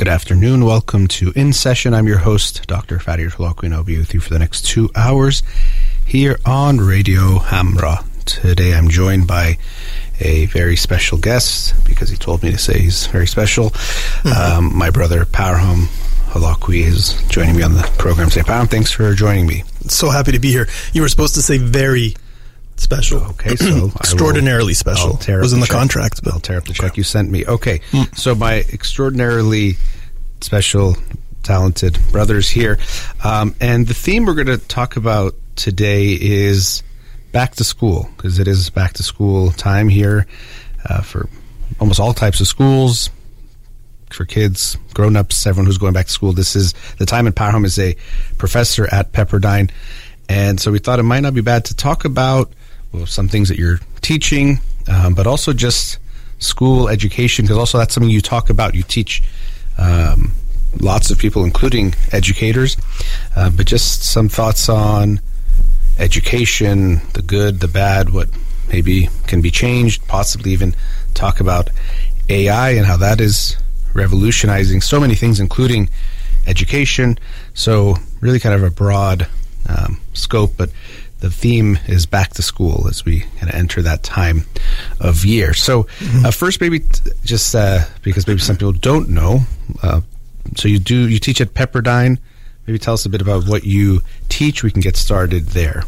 Good afternoon. Welcome to In Session. I'm your host, Dr. Fadi Tolokwi, and I'll be with you for the next 2 hours here on Radio Hamra. Today I'm joined by a very special guest because he told me to say he's very special. My brother Parham Halakwi is joining me on the program today. Parham, thanks for joining me. So happy to be here. You were supposed to say very special. Okay, so extraordinarily special. It was in the contract. I'll tear up the check you sent me. Okay, so my extraordinarily special, talented brothers here. And the theme we're going to talk about today is back to school, because it is back to school time here for almost all types of schools, for kids, grown-ups, everyone who's going back to school. This is the time, and Parham is a professor at Pepperdine. And so we thought it might not be bad to talk about some things that you're teaching, but also just school education, because also that's something you talk about. You teach lots of people, including educators, but just some thoughts on education, the good, the bad, what maybe can be changed, possibly even talk about AI and how that is revolutionizing so many things, including education. So really kind of a broad scope, but the theme is back to school as we kind of enter that time of year. So first, maybe just because maybe some people don't know, so you teach at Pepperdine. Maybe tell us a bit about what you teach. We can get started there.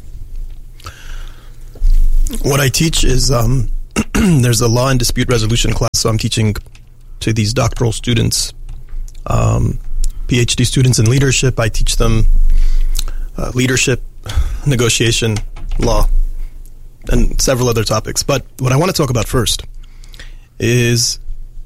What I teach is there's a law and dispute resolution class, so I'm teaching to these doctoral students, PhD students in leadership. I teach them leadership, negotiation, law, and several other topics. But what I want to talk about first is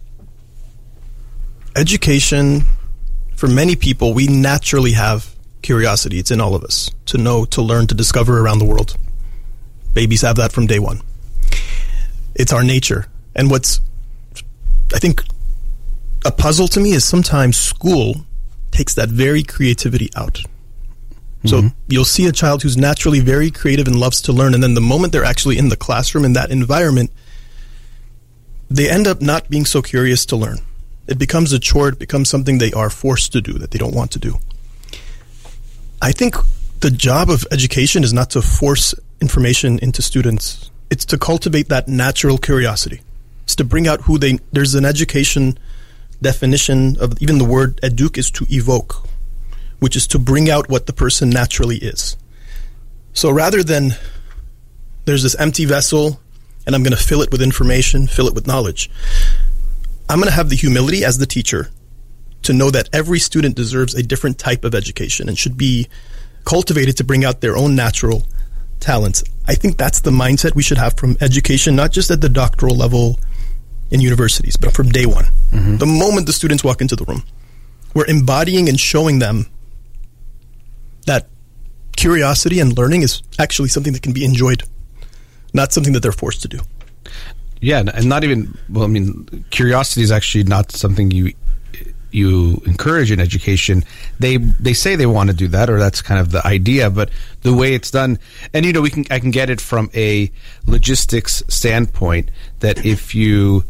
education. For many people, we naturally have curiosity. It's in all of us to know, to learn, to discover around the world. Babies have that from day one. It's our nature. And what's, I think, a puzzle to me is sometimes school takes that very creativity out. So you'll see a child who's naturally very creative and loves to learn, and then the moment they're actually in the classroom, in that environment, they end up not being so curious to learn. It becomes a chore. It becomes something they are forced to do that they don't want to do. I think the job of education is not to force information into students. It's to cultivate that natural curiosity. It's to bring out there's an education definition of even the word educ is to evoke, which is to bring out what the person naturally is. So rather than there's this empty vessel and I'm going to fill it with information, fill it with knowledge, I'm going to have the humility as the teacher to know that every student deserves a different type of education and should be cultivated to bring out their own natural talents. I think that's the mindset we should have from education, not just at the doctoral level in universities, but from day one. The moment the students walk into the room, we're embodying and showing them that curiosity and learning is actually something that can be enjoyed, not something that they're forced to do. Yeah, and not even, curiosity is actually not something you encourage in education. They say they want to do that, or that's kind of the idea, but the way it's done, and I can get it from a logistics standpoint, that if you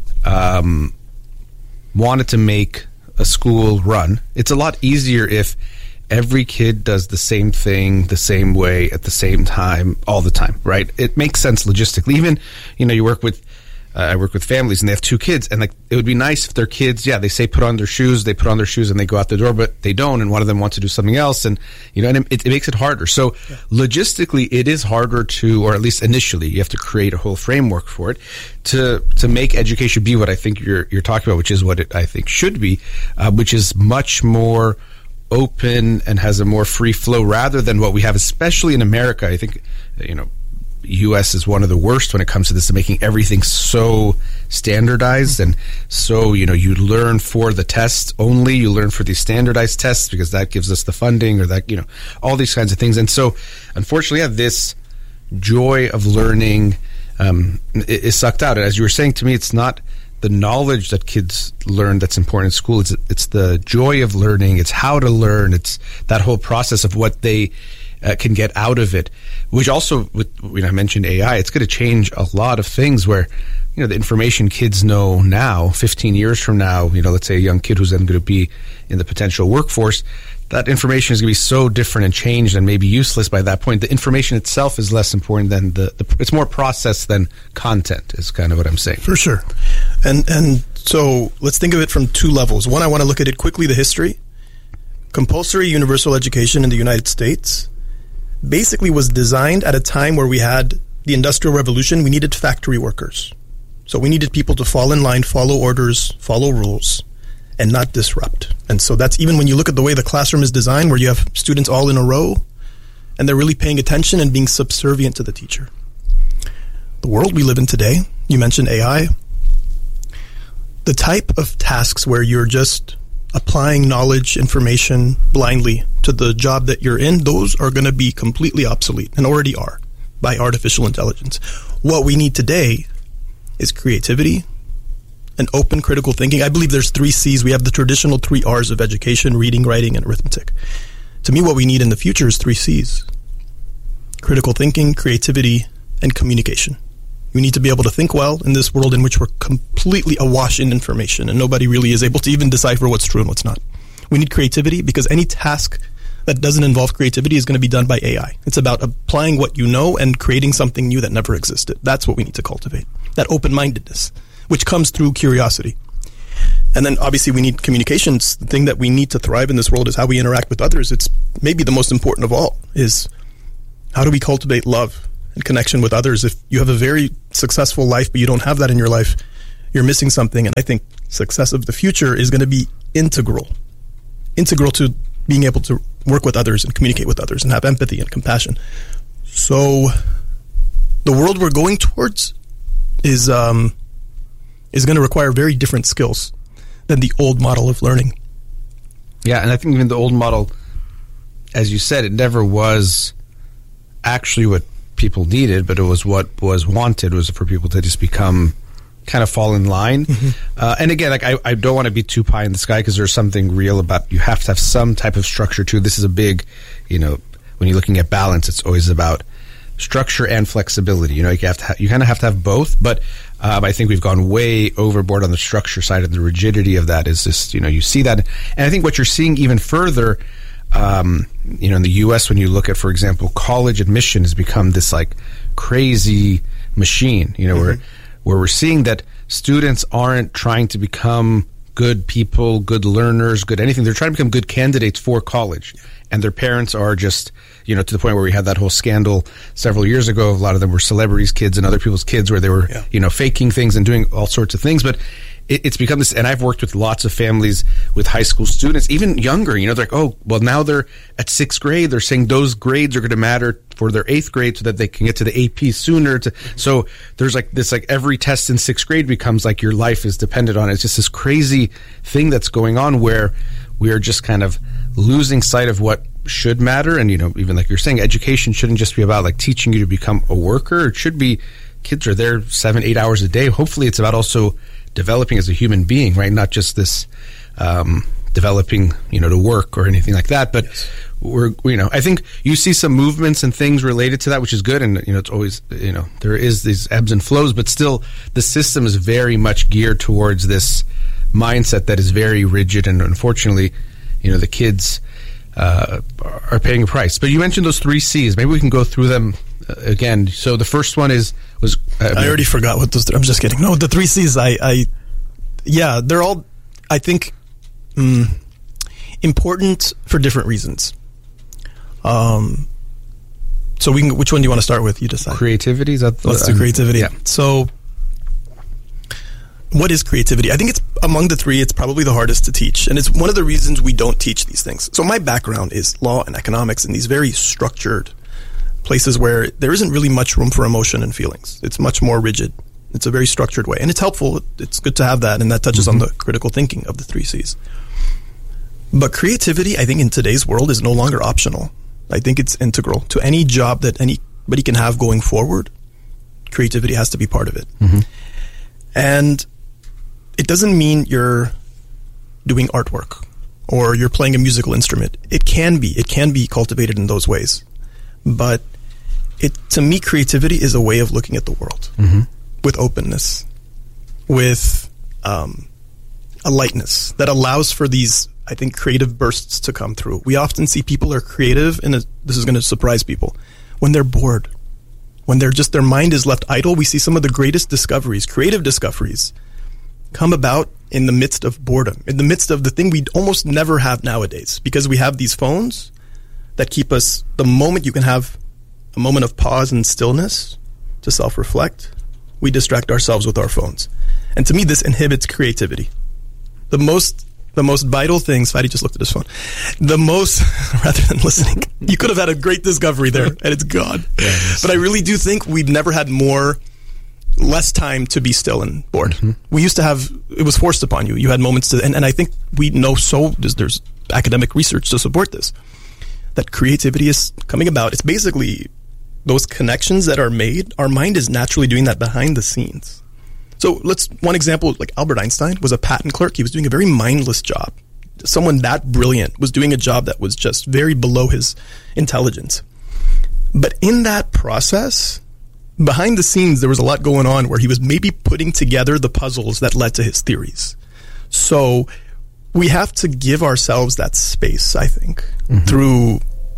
wanted to make a school run, it's a lot easier if every kid does the same thing the same way at the same time all the time, right? It makes sense logistically. Even, you work with I work with families and they have 2 kids, and it would be nice if their kids, they say put on their shoes and they go out the door, but they don't, and one of them wants to do something else, and and it makes it harder. So logistically, it is harder to, or at least initially, you have to create a whole framework for it to make education be what I think you're talking about, which is what it I think should be, which is much more open and has a more free flow rather than what we have, especially in America. I think U.S. is one of the worst when it comes to this, to making everything so standardized, and so you learn for the tests only, you learn for these standardized tests because that gives us the funding, or that all these kinds of things. And so unfortunately, this joy of learning is sucked out. As you were saying to me, it's not the knowledge that kids learn that's important in school. It's the joy of learning. It's how to learn. It's that whole process of what they can get out of it, which also, I mentioned AI, it's going to change a lot of things where the information kids know now, 15 years from now, let's say a young kid who's then going to be in the potential workforce, that information is going to be so different and changed and maybe useless by that point. The information itself is less important than it's more process than content, is kind of what I'm saying. For sure. And so let's think of it from two levels. One, I want to look at it quickly, the history. Compulsory universal education in the United States basically was designed at a time where we had the Industrial Revolution. We needed factory workers. So we needed people to fall in line, follow orders, follow rules, and not disrupt. And so that's even when you look at the way the classroom is designed, where you have students all in a row, and they're really paying attention and being subservient to the teacher. The world we live in today, you mentioned AI, the type of tasks where you're just applying knowledge, information blindly to the job that you're in, those are going to be completely obsolete and already are by artificial intelligence. What we need today is creativity and open critical thinking. I believe there's 3 C's. We have the traditional 3 R's of education: reading, writing, and arithmetic. To me, what we need in the future is 3 C's: critical thinking, creativity, and communication. We need to be able to think well in this world in which we're completely awash in information and nobody really is able to even decipher what's true and what's not. We need creativity because any task that doesn't involve creativity is going to be done by AI. It's about applying what you know and creating something new that never existed. That's what we need to cultivate. That open-mindedness, which comes through curiosity. And then obviously we need communications. The thing that we need to thrive in this world is how we interact with others. It's maybe the most important of all, is how do we cultivate love and connection with others? If you have a very successful life, but you don't have that in your life, you're missing something. And I think success of the future is going to be integral to being able to work with others and communicate with others and have empathy and compassion. So the world we're going towards is going to require very different skills than the old model of learning. Yeah, and I think even the old model, as you said, it never was actually what people needed, but it was what was wanted, was for people to just become kind of fall in line. And again, like I don't want to be too pie in the sky, because there's something real about, you have to have some type of structure too. This is a big, when you're looking at balance, it's always about structure and flexibility. You kind of have to have both, but I think we've gone way overboard on the structure side, and the rigidity of that is just, you see that. And I think what you're seeing even further, in the U.S., when you look at, for example, college admission has become this like crazy machine, where we're seeing that students aren't trying to become good people, good learners, good anything. They're trying to become good candidates for college. And their parents are just, to the point where we had that whole scandal several years ago. A lot of them were celebrities' kids and other people's kids, where they were, faking things and doing all sorts of things. But it's become this, and I've worked with lots of families with high school students, even younger, they're like, oh, well, now they're at 6th grade. They're saying those grades are going to matter for their 8th grade so that they can get to the AP sooner. So there's like this, like every test in 6th grade becomes like your life is dependent on it. It's just this crazy thing that's going on where we are just kind of losing sight of what should matter. And, even like you're saying, education shouldn't just be about like teaching you to become a worker. It should be, kids are there 7-8 hours a day. Hopefully it's about also developing as a human being, right? Not just this developing, to work or anything like that. But yes. I think you see some movements and things related to that, which is good. And, it's always, there is these ebbs and flows, but still the system is very much geared towards this mindset that is very rigid. And unfortunately, the kids are paying a price. But you mentioned those 3 C's. Maybe we can go through them again. So the first one was I already forgot what those. I'm just kidding. No, the 3 C's. They're all, I think, important for different reasons. So which one do you want to start with? You decide. Creativity. Let's do creativity. Yeah. So, what is creativity? I think it's among the 3. It's probably the hardest to teach, and it's one of the reasons we don't teach these things. So my background is law and economics, and these very structured places where there isn't really much room for emotion and feelings. It's much more rigid. It's a very structured way. And it's helpful. It's good to have that. And that touches on the critical thinking of the 3 C's. But creativity, I think in today's world, is no longer optional. I think it's integral to any job that anybody can have going forward. Creativity has to be part of it. And it doesn't mean you're doing artwork or you're playing a musical instrument. It can be cultivated in those ways. But to me, creativity is a way of looking at the world with openness with a lightness that allows for these, I think, creative bursts to come through. We often see people are creative, and this is going to surprise people, when they're bored. When they're just, their mind is left idle, we see some of the greatest discoveries, creative discoveries, come about in the midst of boredom, in the midst of the thing we almost never have nowadays, because we have these phones that keep us, the moment you can have a moment of pause and stillness to self-reflect, we distract ourselves with our phones. And to me, this inhibits creativity. The most vital things, Fadi just looked at his phone, rather than listening, you could have had a great discovery there, and it's gone. Yeah, but I really do think we've never had less time to be still and bored. Mm-hmm. We used to have, it was forced upon you. You had moments to, and I think we know, there's academic research to support this, that creativity is coming about. It's basically those connections that are made. Our mind is naturally doing that behind the scenes. So one example, like Albert Einstein was a patent clerk. He was doing a very mindless job. Someone that brilliant was doing a job that was just very below his intelligence. But in that process, behind the scenes, there was a lot going on where he was maybe putting together the puzzles that led to his theories. So we have to give ourselves that space, I think, through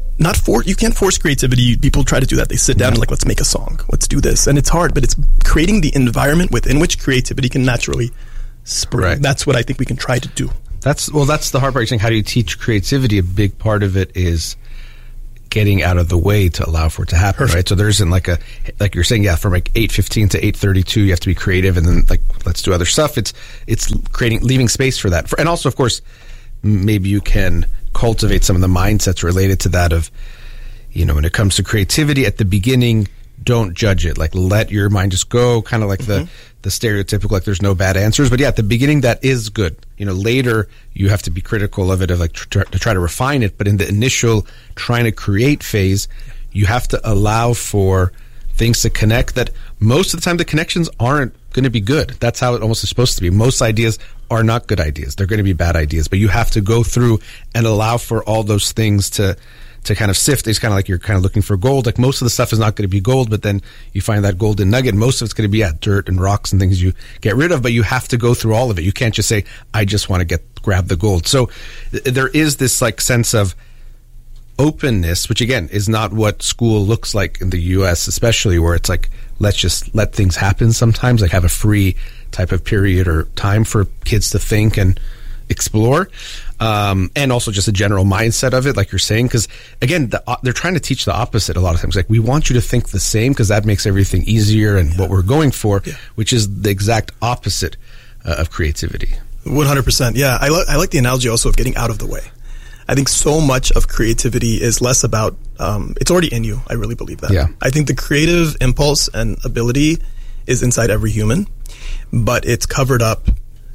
you can't force creativity. People try to do that. They sit down and let's make a song. Let's do this. And it's hard, but it's creating the environment within which creativity can naturally spring. Right. That's what I think we can try to do. That's the hard part. How do you teach creativity? A big part of it is getting out of the way to allow for it to happen. Perfect. Right? So there isn't like you're saying, from 8:15 to 8:32, you have to be creative, and then let's do other stuff. It's leaving space for that. And also, of course, maybe you can cultivate some of the mindsets related to that of, when it comes to creativity at the beginning, don't judge it. Let your mind just go, kind of like the stereotypical, there's no bad answers. But at the beginning, that is good. Later, you have to be critical of it, of to try to refine it. But in the initial trying to create phase, you have to allow for things to connect that most of the time the connections aren't going to be good. That's how it almost is supposed to be. Most ideas are not good ideas. They're going to be bad ideas, but you have to go through and allow for all those things to kind of sift. It's kind of like you're kind of looking for gold. Most of the stuff is not going to be gold, but then you find that golden nugget. Most of it's going to be dirt and rocks and things you get rid of, but you have to go through all of it. You can't just say, I just want to grab the gold. So there is this sense of openness, which again is not what school looks like in the US, especially, where it's let's just let things happen sometimes, have a free type of period or time for kids to think and explore, and also just a general mindset of it, like you're saying, because again, they're trying to teach the opposite a lot of times. We want you to think the same because that makes everything easier, and what we're going for, which is the exact opposite of creativity. 100%. Yeah, I like the analogy also of getting out of the way. I think so much of creativity is less about, it's already in you. I really believe that. Yeah. I think the creative impulse and ability is inside every human, but it's covered up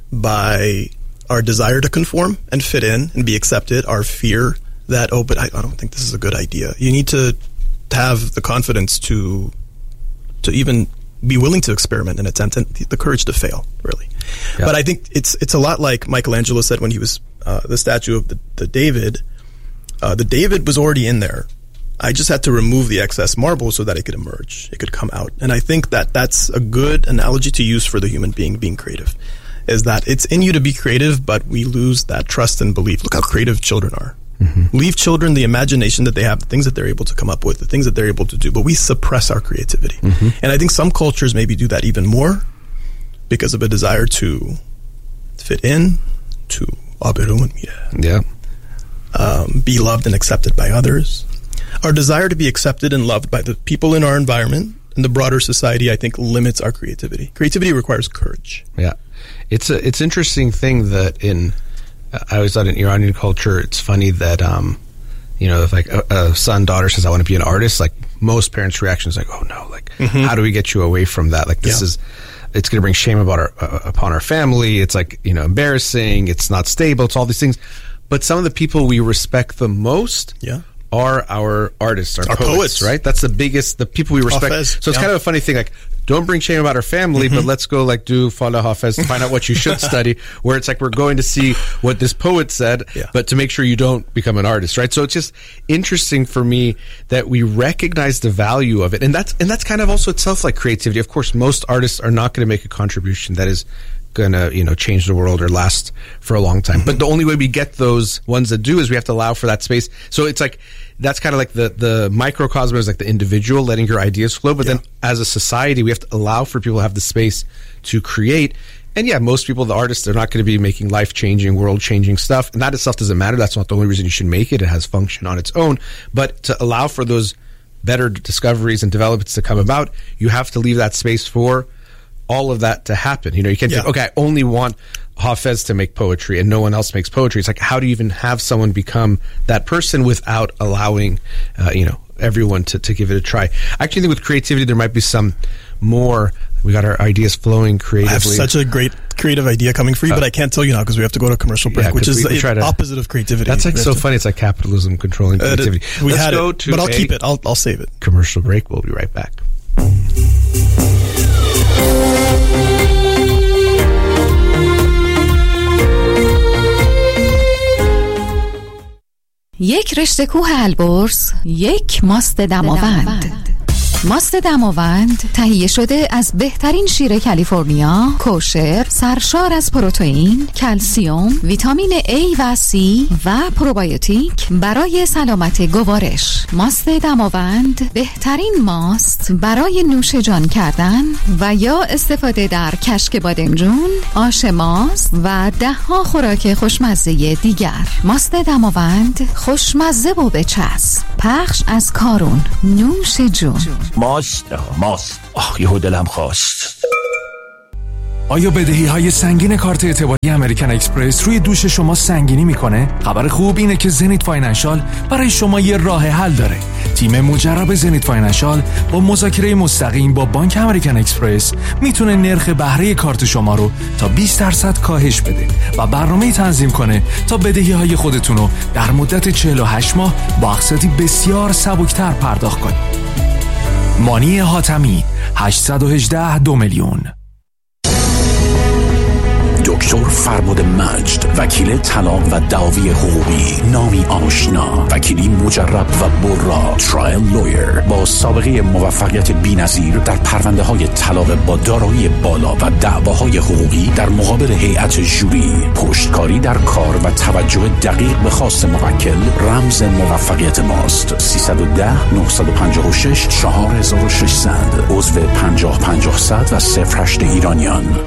by our desire to conform and fit in and be accepted, our fear that, but I don't think this is a good idea. You need to have the confidence to even be willing to experiment and attempt, and the courage to fail, really. Yeah. But I think it's a lot like Michelangelo said when he was the statue of the David. The David was already in there. I just had to remove the excess marble so that it could emerge. It could come out. And I think that's a good analogy to use for the human being creative, is that it's in you to be creative, but we lose that trust and belief. Look how creative children are. Mm-hmm. Leave children the imagination that they have, the things that they're able to come up with, the things that they're able to do, but we suppress our creativity. Mm-hmm. And I think some cultures maybe do that even more because of a desire to fit in, to be loved and accepted by others. Our desire to be accepted and loved by the people in our environment and the broader society, I think, limits our creativity. Creativity requires courage. Yeah. It's interesting thing that I always thought in Iranian culture, it's funny that, if a son, daughter says, I want to be an artist, most parents' reaction is oh no, how do we get you away from that? It's going to bring shame upon our family. It's embarrassing. It's not stable. It's all these things. But some of the people we respect the most are our artists, our poets, right? That's the people we respect. Hafez, so it's kind of a funny thing, like, don't bring shame about our family, but let's go like do Fala Hafez to find out what you should study, where it's like we're going to see what this poet said, but to make sure you don't become an artist, right? So it's just interesting for me that we recognize the value of it. And that's kind of also itself like creativity. Of course, most artists are not going to make a contribution that is gonna change the world or last for a long time, but the only way we get those ones that do is we have to allow for that space. So it's like that's kind of like the microcosm is like the individual letting your ideas flow, but then as a society we have to allow for people to have the space to create. And most people, the artists, they're not going to be making life-changing, world-changing stuff, and that itself doesn't matter. That's not the only reason you should make it. It has function on its own, but to allow for those better discoveries and developments to come about, you have to leave that space for all of that to happen. You can't say, okay, I only want Hafez to make poetry and no one else makes poetry. It's like, how do you even have someone become that person without allowing, everyone to give it a try? I actually think with creativity, there might be some more. We got our ideas flowing creatively. I have such a great creative idea coming for you, but I can't tell you now because we have to go to a commercial break, which is the opposite of creativity. That's like so funny. It's like capitalism controlling creativity. Let's go to but I'll keep it. I'll save it. Commercial break. We'll be right back. یک رشته کوه البرز، یک ماست دماوند. ماست دماوند تهیه شده از بهترین شیر کالیفرنیا، کوشر، سرشار از پروتئین، کلسیم، ویتامین A و C و پروبیوتیک برای سلامت گوارش. ماست دماوند بهترین ماست برای نوش جان کردن و یا استفاده در کشک بادمجون، آش ماست و 10 خوراک خوشمزه دیگر. ماست دماوند خوشمزه و بچسب. پخش از کارون. نوش جون. ماست یهو دلم خواست. آیا بدهی های سنگین کارت اعتباری امریکن اکسپرس روی دوش شما سنگینی میکنه؟ خبر خوب اینه که زنیت فاینانشال برای شما یه راه حل داره. تیم مجرب زنیت فاینانشال با مذاکره مستقیم با بانک امریکن اکسپرس میتونه نرخ بهره کارت شما رو تا 20% کاهش بده و برنامه‌ای تنظیم کنه تا بدهی های خودتون رو در مدت 48 ماه با اقساطی بسیار سبکتر پرداخت کنید. مانی حاتمی 818 2 میلیون. دکتر فرباد مجد، وکیل طلاق و دعاوی حقوقی، نامی آشنا، وکیلی مجرب و برا، ترایل لویر با سابقه موفقیت بی‌نظیر در پرونده‌های طلاق با دارایی بالا و دعواهای حقوقی در مقابل هیئت ژوری، پشتکاری در کار و توجه دقیق به خواست موکل رمز موفقیت ماست. 310 956 4600 عضو 50-50 و 08 ایرانیان.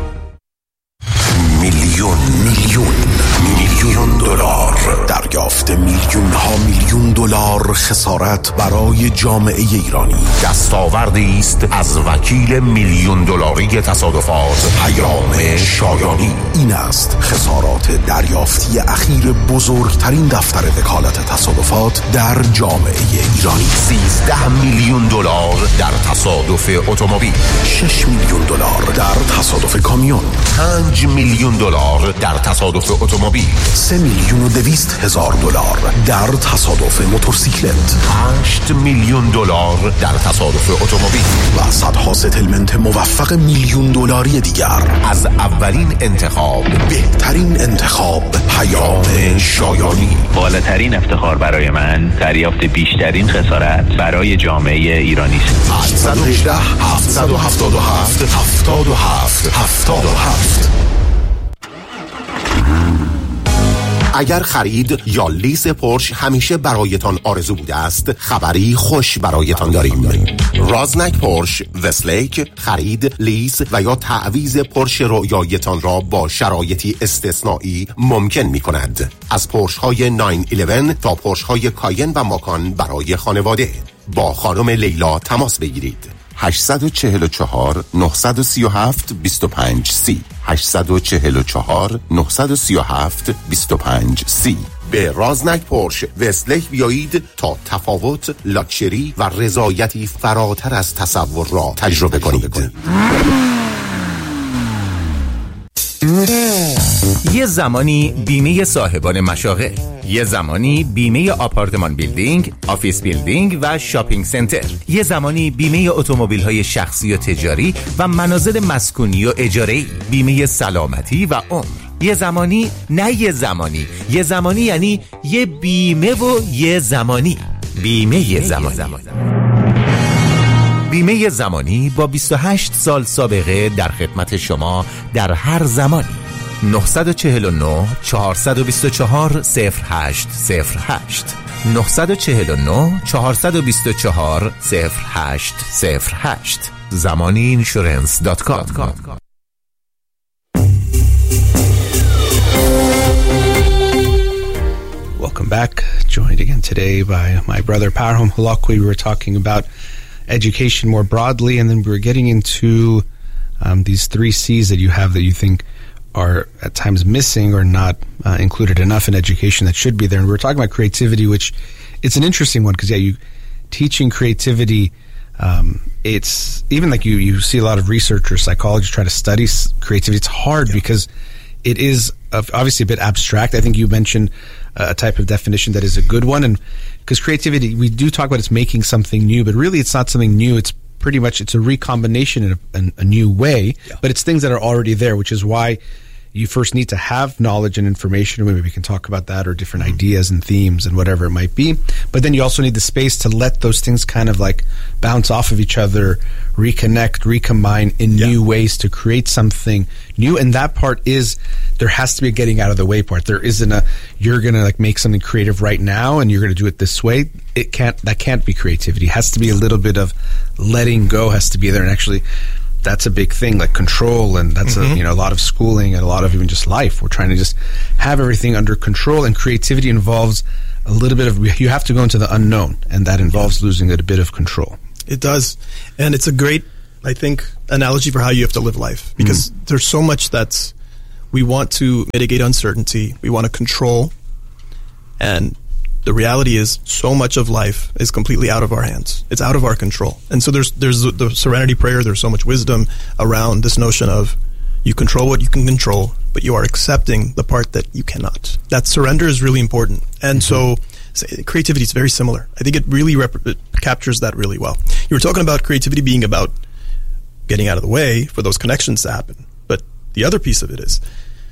میلیون دلار دریافت، میلیون دلار خسارت برای جامعه ایرانی. دستاوردی است از وکیل میلیون دلاری تصادفات پیام شایانی. این است خسارات دریافتی اخیر بزرگترین دفتر وکالت تصادفات در جامعه ایرانی. 13 میلیون دلار در تصادف اتومبیل، 6 میلیون دلار در تصادف کامیون، 5 میلیون دلار در تصادف اتومبیل، 3,200,000 دلار در تصادف موتورسیکلت، 8 میلیون دلار در تصادف اتومبیل و صدها ستلمنت موفق میلیون دلاری دیگر. از اولین انتخاب، بهترین انتخاب، پیام شایانی. بالاترین افتخار برای من دریافت بیشترین خسارت برای جامعه ایرانی است. 818 777 77 77. اگر خرید یا لیز پورش همیشه برایتان آرزو بوده است، خبری خوش برایتان داریم. رازنک پورش وستلیک خرید، لیز و یا تعویض پورش رویایتان را با شرایطی استثنایی ممکن می کند. از پورش های 911 تا پورش های کاین و ماکان برای خانواده. با خانم لیلا تماس بگیرید. 844 937 25 30 844 937 25 30. به رازنک پورش وستلیک بیایید تا تفاوت، لاکچری و رضایتی فراتر از تصور را تجربه کنید. یه زمانی بیمه صاحبان مشاغل، یه زمانی بیمه آپارتمان بیلدینگ، آفیس بیلدینگ و شاپینگ سنتر، یه زمانی بیمه اتومبیل‌های شخصی و تجاری و منازل مسکونی و اجاره‌ای، بیمه سلامتی و عمر. یه زمانی نه یه زمانی، یه زمانی یعنی یه بیمه و یه زمانی. بیمه زمانی. بیمه زمانی با 28 سال سابقه در خدمت شما در هر زمانی. 949 424 0808 949 424 0808 zamaniinsurance.com. Welcome back. Joined again today by my brother Parham Halakwi. We were talking about education more broadly, and then we were getting into these 3 C's that you have that you think are at times missing or not included enough in education that should be there. And we were talking about creativity, which it's an interesting one because, yeah, you teaching creativity, it's even like you see a lot of researchers, psychologists try to study creativity. It's hard because it is obviously a bit abstract. I think you mentioned a type of definition that is a good one, and because creativity, we do talk about it's making something new, but really it's not something new. It's pretty much it's a recombination in a new way, but it's things that are already there, which is why you first need to have knowledge and information. Maybe we can talk about that, or different ideas and themes and whatever it might be. But then you also need the space to let those things kind of like bounce off of each other, reconnect, recombine in new ways to create something new. And that part is, there has to be a getting out of the way part. There isn't a, you're going to like make something creative right now and you're going to do it this way. That can't be creativity. It has to be a little bit of letting go has to be there. And actually, that's a big thing, like control, and that's a lot of schooling and a lot of even just life. We're trying to just have everything under control, and creativity involves a little bit of, you have to go into the unknown, and that involves losing a bit of control. It does. And it's a great, I think, analogy for how you have to live life, because there's so much that's, we want to mitigate uncertainty, we want to control, and the reality is so much of life is completely out of our hands. It's out of our control. And so there's the Serenity Prayer, there's so much wisdom around this notion of you control what you can control, but you are accepting the part that you cannot. That surrender is really important. And so creativity is very similar. I think it really it captures that really well. You were talking about creativity being about getting out of the way for those connections to happen. But the other piece of it is,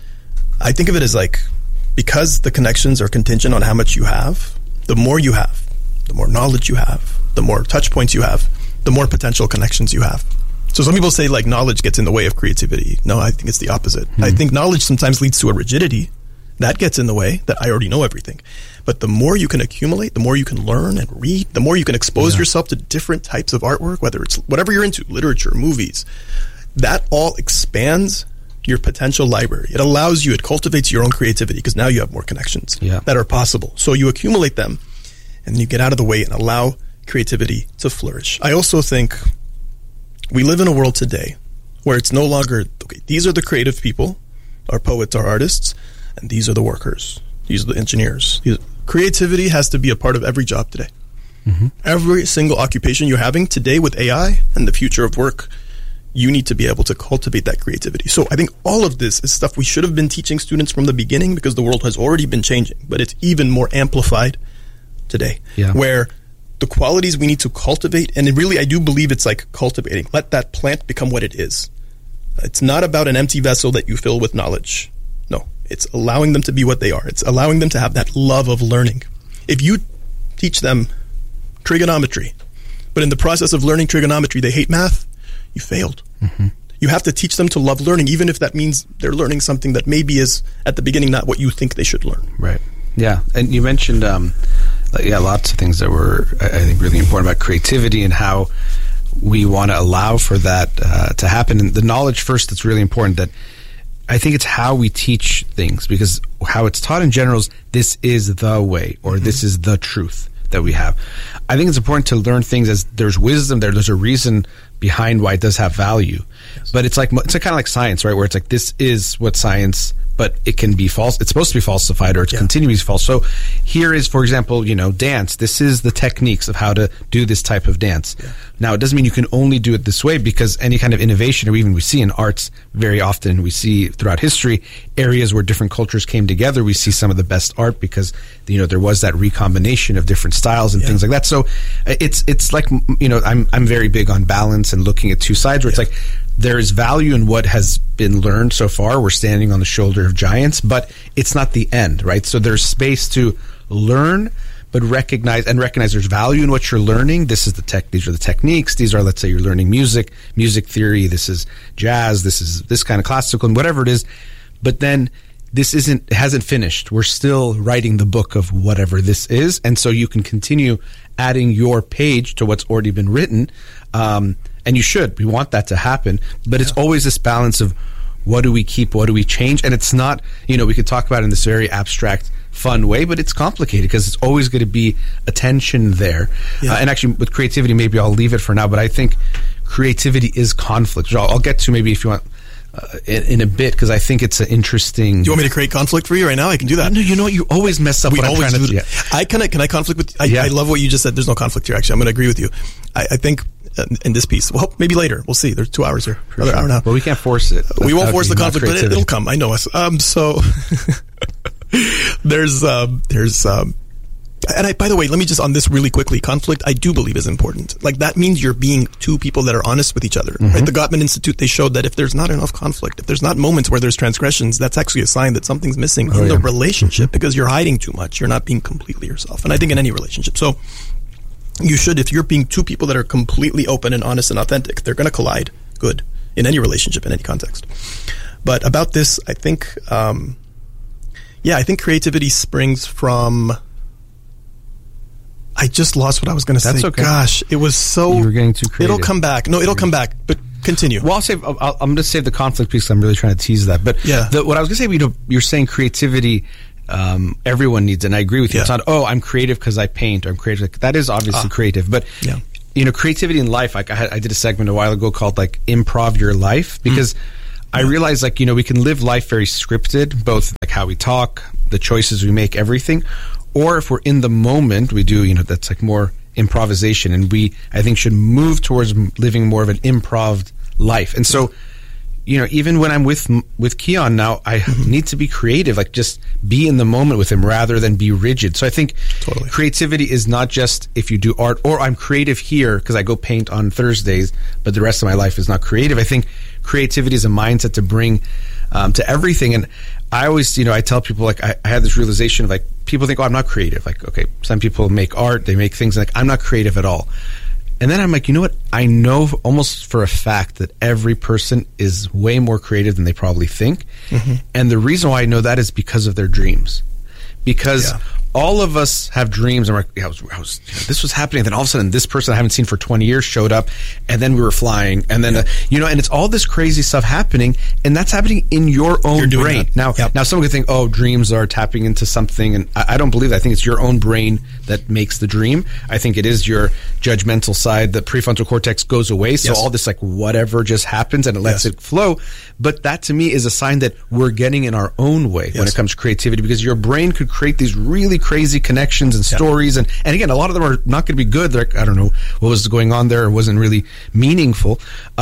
I think of it as like, because the connections are contingent on how much you have, the more you have, the more knowledge you have, the more touch points you have, the more potential connections you have. So some people say like knowledge gets in the way of creativity. No, I think it's the opposite. I think knowledge sometimes leads to a rigidity. That gets in the way, that I already know everything. But the more you can accumulate, the more you can learn and read, the more you can expose yourself to different types of artwork, whether it's whatever you're into, literature, movies, that all expands your potential library. It allows you, it cultivates your own creativity, because now you have more connections that are possible. So you accumulate them, and then you get out of the way and allow creativity to flourish. I also think we live in a world today where it's no longer, okay, these are the creative people, our poets, our artists, and these are the workers. These are the engineers. Creativity has to be a part of every job today. Every single occupation you're having today with AI and the future of work, you need to be able to cultivate that creativity. So I think all of this is stuff we should have been teaching students from the beginning, because the world has already been changing, but it's even more amplified today, where the qualities we need to cultivate, and it really, I do believe it's like cultivating. Let that plant become what it is. It's not about an empty vessel that you fill with knowledge. No, it's allowing them to be what they are. It's allowing them to have that love of learning. If you teach them trigonometry, but in the process of learning trigonometry, they hate math, you failed. You have to teach them to love learning, even if that means they're learning something that maybe is at the beginning not what you think they should learn. Right. Yeah. And you mentioned lots of things that were, I think, really important about creativity and how we want to allow for that to happen. And the knowledge first, that's really important. That I think it's how we teach things, because how it's taught in general is this is the way, or this is the truth that we have. I think it's important to learn things as there's wisdom there. There's a reason behind why it does have value. Yes. But it's kind of like science, right? Where it's like, this is what science, but it can be false. It's supposed to be falsified, or it's continuing to be false. So here is, for example, dance. This is the techniques of how to do this type of dance. Yeah. Now, it doesn't mean you can only do it this way, because any kind of innovation, or even we see in arts very often, we see throughout history, areas where different cultures came together. We see some of the best art because, there was that recombination of different styles and things like that. So it's like, I'm very big on balance and looking at two sides, where it's like, there is value in what has been learned so far. We're standing on the shoulder of giants, but it's not the end, right? So there's space to learn, but recognize there's value in what you're learning. These are the techniques. These are, let's say, you're learning music theory. This is jazz. This is this kind of classical, and whatever it is. But then it hasn't finished. We're still writing the book of whatever this is. And so you can continue adding your page to what's already been written. And you should. We want that to happen. But it's always this balance of, what do we keep? What do we change? And it's not, we could talk about it in this very abstract, fun way, but it's complicated, because it's always going to be a tension there. Yeah. And actually, with creativity, maybe I'll leave it for now, but I think creativity is conflict, which I'll get to maybe if you want in a bit, because I think it's an interesting... Do you want me to create conflict for you right now? I can do that. No, you know what? You always mess up what I'm trying to do. Can I conflict with you? I love what you just said. There's no conflict here, actually. I'm going to agree with you. I think... in this piece. Well, maybe later. We'll see. There's 2 hours here. Another hour now. Well, we can't force it. We won't force the conflict, but it'll come. I know us. So there's and by the way, let me just, on this really quickly, conflict, I do believe is important. Like, that means you're being two people that are honest with each other, right? The Gottman Institute, they showed that if there's not enough conflict, if there's not moments where there's transgressions, that's actually a sign that something's missing in the relationship, because you're hiding too much. You're not being completely yourself. And I think in any relationship. So, you should, if you're being two people that are completely open and honest and authentic, they're going to collide good in any relationship, in any context. But about this, I think, I think creativity springs from... I just lost what I was going to say. That's okay. Gosh, it was so... You were getting too creative. It'll come back. No, it'll come back, but continue. Well, I'm going to save the conflict piece. I'm really trying to tease that. But what I was going to say, you're saying creativity... everyone needs it, and I agree with you. It's not, I'm creative because I paint, or I'm creative. That is obviously creative, but creativity in life. Like I did a segment a while ago called like Improv Your Life, because I realized we can live life very scripted, both like how we talk, the choices we make, everything, or if we're in the moment, we do, that's like more improvisation, and I think should move towards living more of an improv life. And so, even when I'm with Keon now, I need to be creative, like just be in the moment with him rather than be rigid. So I think creativity is not just if you do art, or I'm creative here because I go paint on Thursdays, but the rest of my life is not creative. I think creativity is a mindset to bring to everything. And I always, I tell people, like, I had this realization of, like, people think, I'm not creative. Like, okay, some people make art, they make things, like, I'm not creative at all. And then I'm like, you know what? I know almost for a fact that every person is way more creative than they probably think. And the reason why I know that is because of their dreams. Because all of us have dreams. And we're like, this was happening. And then all of a sudden, this person I haven't seen for 20 years showed up. And then we were flying. And then, and it's all this crazy stuff happening. And that's happening in your own brain. Now, someone could think, dreams are tapping into something. And I don't believe that. I think it's your own brain that makes the dream. I think it is your judgmental side. The prefrontal cortex goes away. So all this, like, whatever just happens and it lets it flow. But that, to me, is a sign that we're getting in our own way when it comes to creativity, because your brain could create these really crazy connections and stories. And again, a lot of them are not going to be good. They're like, I don't know what was going on there. It wasn't really meaningful.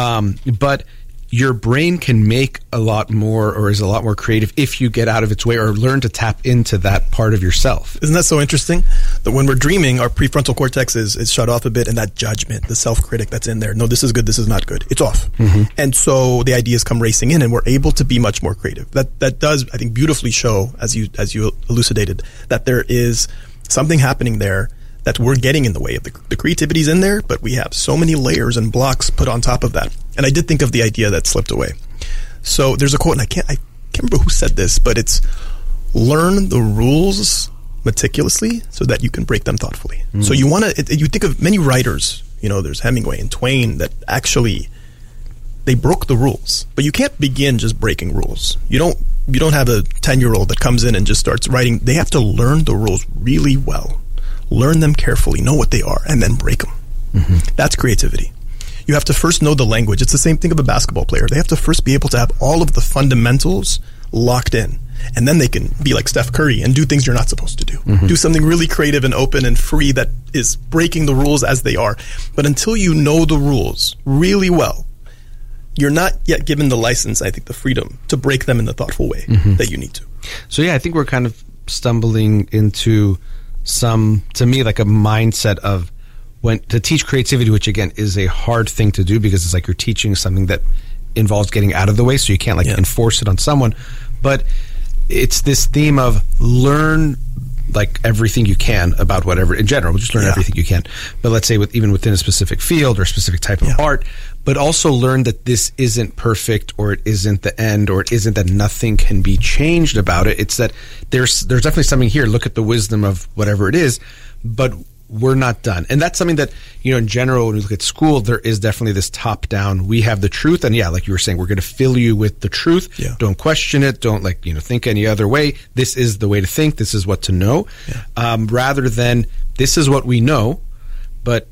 But your brain can make a lot more, or is a lot more creative, if you get out of its way or learn to tap into that part of yourself. Isn't that so interesting? That when we're dreaming, our prefrontal cortex is shut off a bit, and that judgment, the self-critic that's in there, no, this is good, this is not good, it's off. And so the ideas come racing in, and we're able to be much more creative. That does, I think, beautifully show, as you elucidated, that there is something happening there that we're getting in the way of. The creativity's in there, but we have so many layers and blocks put on top of that. And I did think of the idea that slipped away. So there's a quote, and I can't remember who said this, but it's, learn the rules meticulously so that you can break them thoughtfully. So you think of many writers, there's Hemingway and Twain, that actually, they broke the rules. But you can't begin just breaking rules. You don't have a 10-year-old that comes in and just starts writing. They have to learn the rules really well. Learn them carefully, know what they are, and then break them. That's creativity. You have to first know the language. It's the same thing of a basketball player. They have to first be able to have all of the fundamentals locked in. And then they can be like Steph Curry and do things you're not supposed to do. Do something really creative and open and free that is breaking the rules as they are. But until you know the rules really well, you're not yet given the license, I think, the freedom to break them in the thoughtful way that you need to. So yeah, I think we're kind of stumbling into some, to me, like a mindset of when to teach creativity, which again is a hard thing to do because it's like you're teaching something that involves getting out of the way, so you can't enforce it on someone. But it's this theme of learn like everything you can about whatever in general. Just learn everything you can. But let's say even within a specific field or a specific type of art, but also learn that this isn't perfect, or it isn't the end, or it isn't that nothing can be changed about it. It's that there's definitely something here. Look at the wisdom of whatever it is, but we're not done. And that's something that, in general, when we look at school, there is definitely this top down, we have the truth. And like you were saying, we're going to fill you with the truth. Yeah. Don't question it. Don't think any other way. This is the way to think. This is what to know. Yeah. Rather than this is what we know. But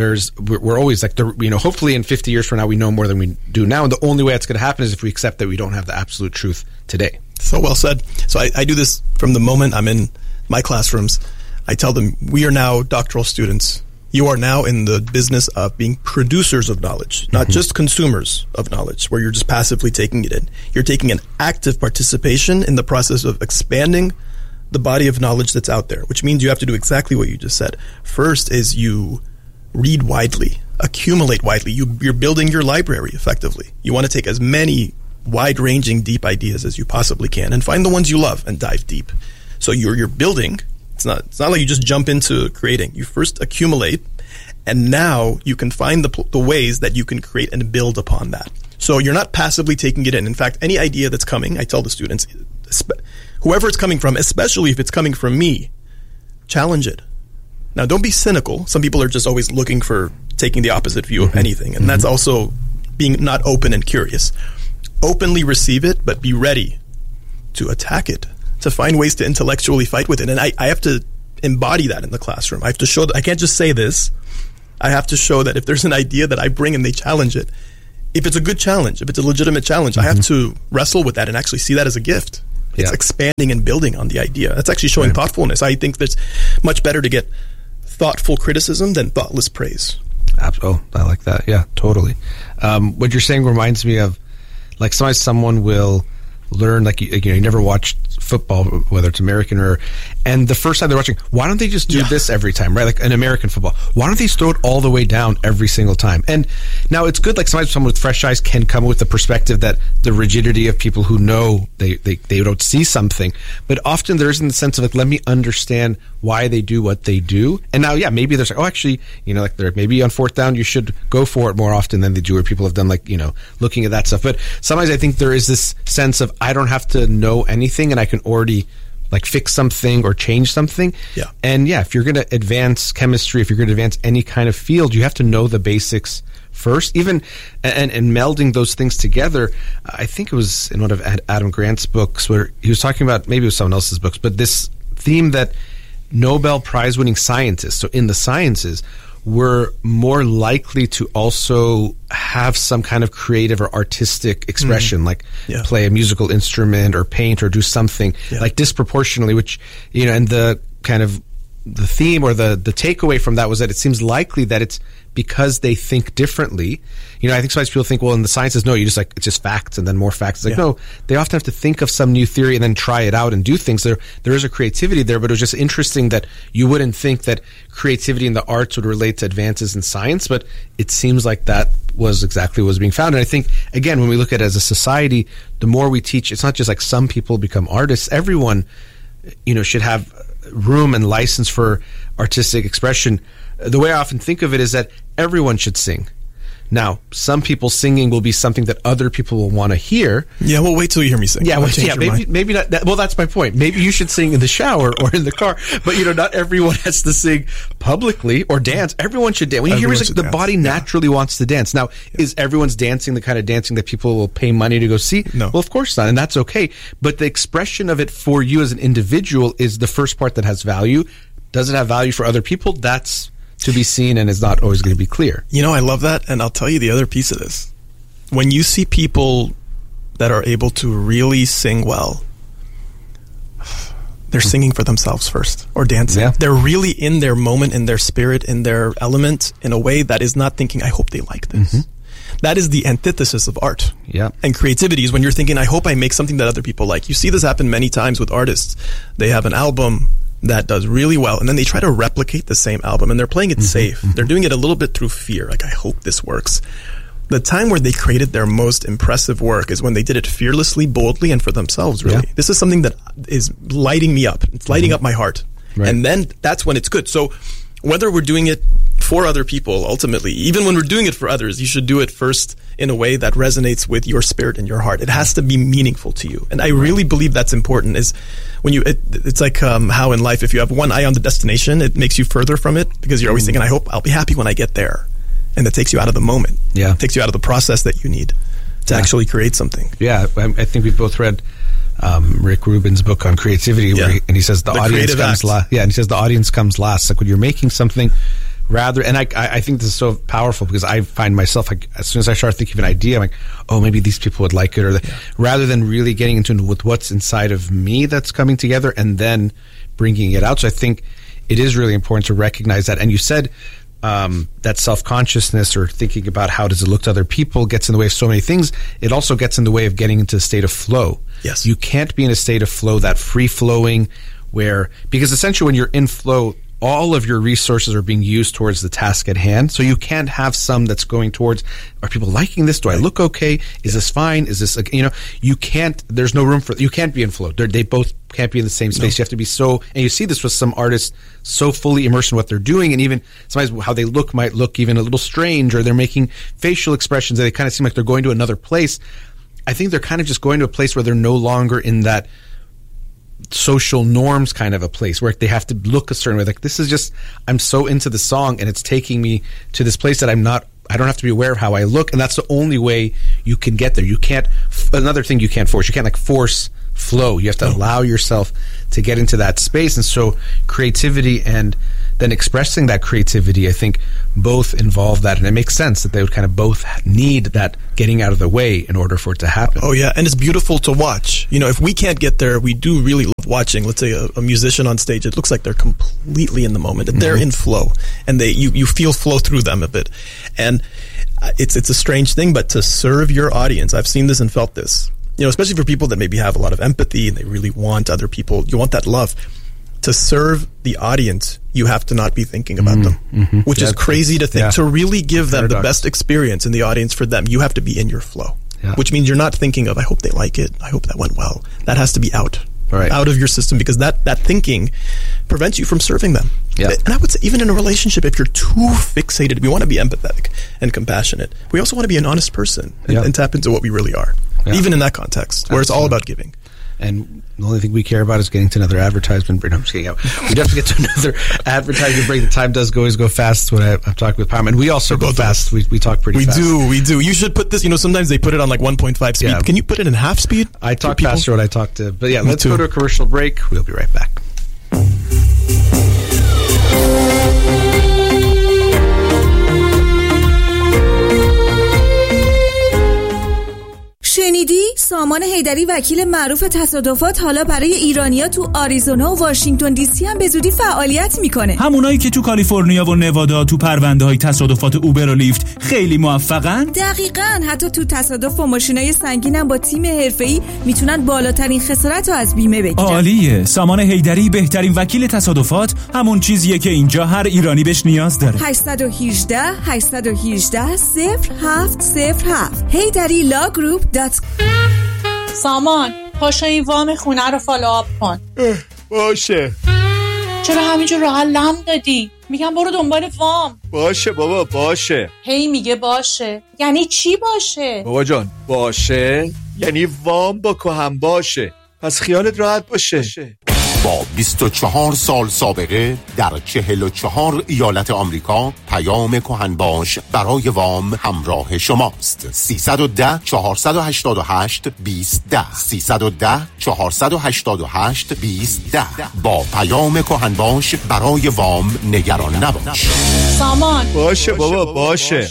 we're always hopefully in 50 years from now, we know more than we do now. And the only way that's going to happen is if we accept that we don't have the absolute truth today. So well said. So I do this from the moment I'm in my classrooms. I tell them, we are now doctoral students. You are now in the business of being producers of knowledge, not just consumers of knowledge, where you're just passively taking it in. You're taking an active participation in the process of expanding the body of knowledge that's out there, which means you have to do exactly what you just said. First is you read widely, accumulate widely. You're building your library effectively. You want to take as many wide-ranging, deep ideas as you possibly can and find the ones you love and dive deep. So you're building. It's not like you just jump into creating. You first accumulate, and now you can find the ways that you can create and build upon that. So you're not passively taking it in. In fact, any idea that's coming, I tell the students, whoever it's coming from, especially if it's coming from me, challenge it. Now, don't be cynical. Some people are just always looking for taking the opposite view of anything, and that's also being not open and curious. Openly receive it, but be ready to attack it, to find ways to intellectually fight with it. And I have to embody that in the classroom. I have to show that I can't just say this. I have to show that if there's an idea that I bring and they challenge it, if it's a good challenge, if it's a legitimate challenge, I have to wrestle with that and actually see that as a gift. It's expanding and building on the idea. That's actually showing thoughtfulness. I think that's much better to get thoughtful criticism than thoughtless praise. Oh, I like that. Yeah, totally. What you're saying reminds me of, like, sometimes someone will learn, like, you never watched football, whether it's American and the first time they're watching, why don't they just do this every time, right? Like an American football. Why don't they throw it all the way down every single time? And now it's good, like sometimes someone with fresh eyes can come with the perspective that the rigidity of people who know they don't see something, but often there isn't the sense of like, let me understand why they do what they do. And now, maybe there's like, oh, actually, like they're maybe on fourth down, you should go for it more often than they do, or people have done like, looking at that stuff. But sometimes I think there is this sense of I don't have to know anything and I can already like fix something or change something. Yeah. And if you're going to advance chemistry, if you're going to advance any kind of field, you have to know the basics first. Even and melding those things together, I think it was in one of Adam Grant's books where he was talking about, maybe it was someone else's books, but this theme that Nobel Prize winning scientists, so in the sciences, were more likely to also have some kind of creative or artistic expression, like play a musical instrument or paint or do something like disproportionately, which, and the kind of the theme or the takeaway from that was that it seems likely that it's because they think differently. I think sometimes people think, well, in the sciences, no, it's just facts and then more facts. It's like, no, they often have to think of some new theory and then try it out and do things. There is a creativity there, but it was just interesting that you wouldn't think that creativity in the arts would relate to advances in science, but it seems like that was exactly what was being found. And I think, again, when we look at it as a society, the more we teach, it's not just like some people become artists. Everyone, should have room and license for artistic expression. The way I often think of it is that everyone should sing. Now, some people singing will be something that other people will want to hear. Yeah, well, wait till you hear me sing. Yeah, maybe not. Well, that's my point. Maybe you should sing in the shower or in the car. But not everyone has to sing publicly or dance. Everyone should dance. When you hear music, the body naturally wants to dance. Now, is everyone's dancing the kind of dancing that people will pay money to go see? No. Well, of course not, and that's okay. But the expression of it for you as an individual is the first part that has value. Does it have value for other people? That's to be seen and is not always going to be clear. You know, I love that, and I'll tell you the other piece of this. When you see people that are able to really sing well, they're singing for themselves first, or dancing. Yeah. They're really in their moment, in their spirit, in their element, in a way that is not thinking, I hope they like this. That is the antithesis of art. Yeah. And creativity is when you're thinking, I hope I make something that other people like. You see this happen many times with artists. They have an album that does really well, and then they try to replicate the same album, and they're playing it safe. They're doing it a little bit through fear, like, I hope this works. The time where they created their most impressive work is when they did it fearlessly, boldly, and for themselves, really. Yeah. This is something that is lighting me up. It's lighting up my heart. Right. And then that's when it's good. So whether we're doing it for other people, ultimately, even when we're doing it for others, you should do it first in a way that resonates with your spirit and your heart. It has to be meaningful to you. And I really believe that's important, is when you, it's like how in life, if you have one eye on the destination, it makes you further from it, because you're always thinking, I hope I'll be happy when I get there. And that takes you out of the moment. Yeah. It takes you out of the process that you need to actually create something. Yeah, I think we've both read Rick Rubin's book on creativity, where and he says the audience comes last. Yeah, and he says the audience comes last. Like when you're making something, rather, and I think this is so powerful, because I find myself, like, as soon as I start thinking of an idea, I'm like, oh, maybe these people would like it, or rather than really getting into with what's inside of me that's coming together and then bringing it out. So I think it is really important to recognize that. And you said that self-consciousness, or thinking about how does it look to other people, gets in the way of so many things. It also gets in the way of getting into a state of flow. Yes. You can't be in a state of flow, that free-flowing, because essentially when you're in flow, all of your resources are being used towards the task at hand. So you can't have some that's going towards, are people liking this? Do I look okay? Is this fine? Is this, you can't, there's no room for, you can't be in flow. They both can't be in the same space. You have to be so, and you see this with some artists, so fully immersed in what they're doing, and even sometimes how they look might look even a little strange, or they're making facial expressions that they kind of seem like they're going to another place. I think they're kind of just going to a place where they're no longer in that social norms kind of a place where they have to look a certain way. Like, this is just, I'm so into the song and it's taking me to this place that I don't have to be aware of how I look, and that's the only way you can get there. You can't, another thing you can't force. You can't like force flow. You have to allow yourself to get into that space. And so creativity and then expressing that creativity, I think both involve that, and it makes sense that they would kind of both need that getting out of the way in order for it to happen. Oh yeah, and it's beautiful to watch. You know, if we can't get there, we do really love watching, let's say, a musician on stage. It looks like they're completely in the moment. They're in flow, and you feel flow through them a bit. And it's a strange thing, but to serve your audience, I've seen this and felt this. You know, especially for people that maybe have a lot of empathy and they really want other people, you want that love. To serve the audience, you have to not be thinking about them, which is crazy to think. To really give them the best experience in the audience for them, you have to be in your flow, which means you're not thinking of, I hope they like it, I hope that went well. That has to be out of your system, because that thinking prevents you from serving them. Yeah. And I would say, even in a relationship, if you're too fixated, we want to be empathetic and compassionate. We also want to be an honest person and tap into what we really are, even in that context, where it's all about giving. And the only thing we care about is getting to another advertisement break. No, I'm just kidding. We have to get to another advertisement break. The time does always go fast when I'm talking with Pam. And we also go fast. We talk pretty fast. We do. You should put this, sometimes they put it on like 1.5 speed. Yeah. Can you put it in half speed? I talk faster when I talk to... But yeah, let's go to a commercial break. We'll be right back. شنیدی؟ سامان حیدری وکیل معروف تصادفات حالا برای ایرانیا تو آریزونا و واشنگتن دی سی هم به زودی فعالیت میکنه. همونایی که تو کالیفرنیا و نوادا تو پرونده‌های تصادفات اوبر و لیفت خیلی موفقن؟ دقیقاً. حتی تو تصادف با ماشینای سنگین هم با تیم حرفه‌ای میتونن بالاترین خسارت رو از بیمه بگیرن. عالیه. سامان حیدری بهترین وکیل تصادفات، همون چیزیه که اینجا هر ایرانی بهش نیاز داره. 818 818 0707 HeyDaddyLawGroup.com. سامان، پاشو این وام خونه رو فالوآپ کن. باشه. چرا همینجور راحت لم دادی؟ میگم برو دنبال وام. باشه بابا، باشه. هی میگه باشه. یعنی چی باشه؟ بابا جان، باشه یعنی وام با کهم باشه. پس خیالت راحت باشه. با 24 سال سابقه در 44 ایالت آمریکا، پیام کهنباش برای وام همراه شماست. 310 488 2010 310 488 2010. با پیام کهنباش برای وام نگران نباش. سامان باشه بابا باشه.